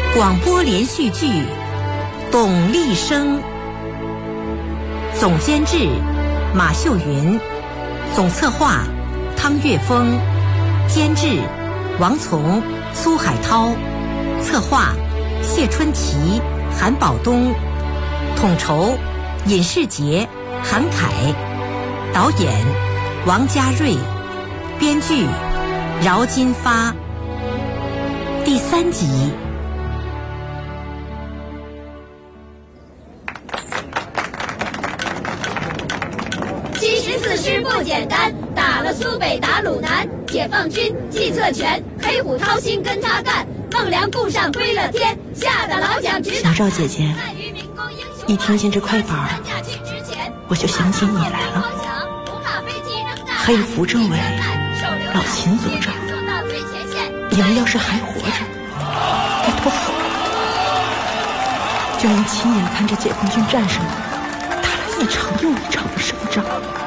广播连续剧《董立生》，总监制马秀云，总策划汤岳峰，监制王从、苏海涛，策划谢春琪、韩宝东，统筹尹世杰、韩凯，导演王家瑞，编剧饶金发。第3集。 74师不简单，打了苏北打鲁南，解放军计策全，黑虎掏心跟他干，孟良顾上归了天，吓得老蒋直打。 小赵姐姐，一听见这快板我就想起你来了，还有符政委、老秦组长，你们要是还活着该多好，就能亲眼看着解放军战士们打了一场又一场的胜仗。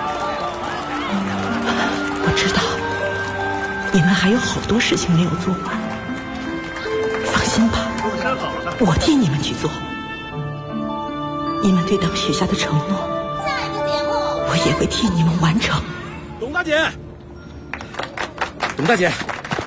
我知道你们还有好多事情没有做完，放心吧，我替你们去做。你们对党许下的承诺，我也会替你们完成。 董大姐，董大姐，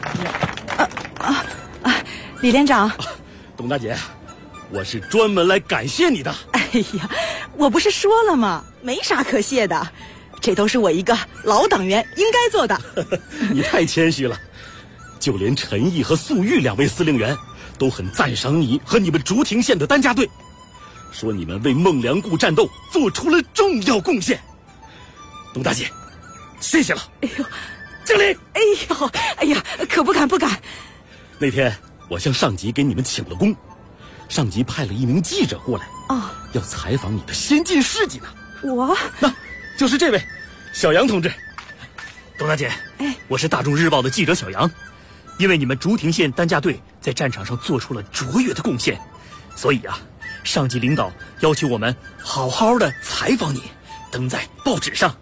李连长， 董大姐，我是专门来感谢你的。 哎呀，我不是说了吗？没啥可谢的，这都是我一个老党员应该做的。 你太谦虚了，就连陈毅和粟裕2位司令员都很赞赏你和你们竹亭县的担架队，说你们为孟良崮战斗做出了重要贡献。董大姐，谢谢了。 哎呦， 敬礼！ 哎呀，可不敢。 那天我向上级给你们请了功，上级派了一名记者过来，要采访你的先进事迹呢。那就是这位小杨同志。 董大姐，我是大众日报的记者小杨，因为你们竹亭县担架队在战场上做出了卓越的贡献，所以上级领导要求我们好好的采访你，登在报纸上。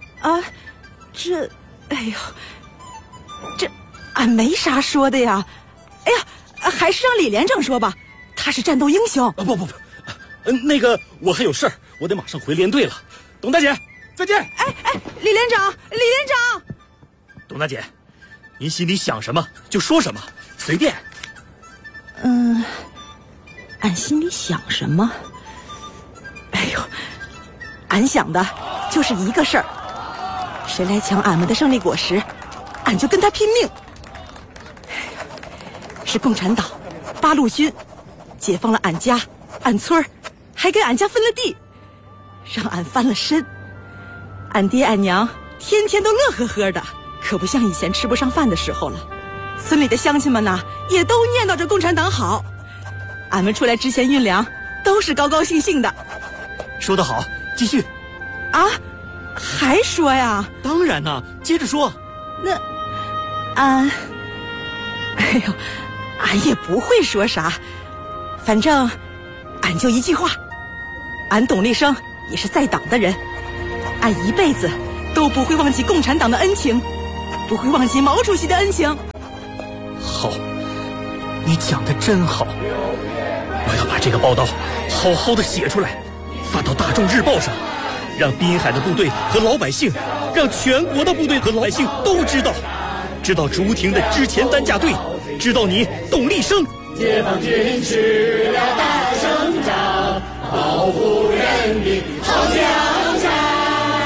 这俺没啥说的呀。哎呀，还是让李连长说吧，他是战斗英雄。 不，那个我还有事儿，我得马上回连队了。董大姐，再见。 李连长， 董大姐，您心里想什么就说什么，随便。 俺心里想什么？俺想的就是一个事儿，谁来抢俺们的胜利果实，俺就跟他拼命。是共产党八路军解放了俺家俺村，还给俺家分了地，让俺翻了身。俺爹俺娘天天都乐呵呵的，可不像以前吃不上饭的时候了。村里的乡亲们也都念叨着共产党好，俺们出来之前运粮都是高高兴兴的。 说得好，继续。 还说呀？ 当然呢，接着说。 那俺也不会说啥，反正俺就一句话，俺董立生也是在党的人，俺一辈子都不会忘记共产党的恩情，不会忘记毛主席的恩情。 好，你讲得真好，我要把这个报道好好的写出来，发到大众日报上，让滨海的部队和老百姓，让全国的部队和老百姓都知道竹亭的之前担架队，知道你董立生。 解放军吃了大胜仗，保护人民好江山。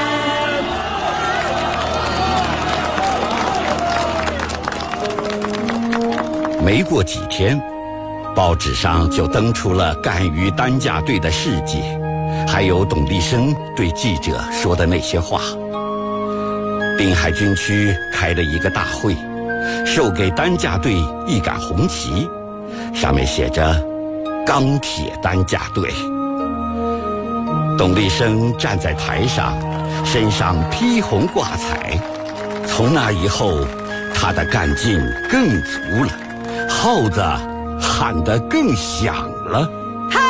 没过几天，报纸上就登出了敢于担架队的事迹，还有董立生对记者说的那些话。滨海军区开了一个大会，授给担架队一杆红旗，上面写着钢铁担架队。董立生站在台上，身上披红挂彩，从那以后他的干劲更足了，号子喊得更响了。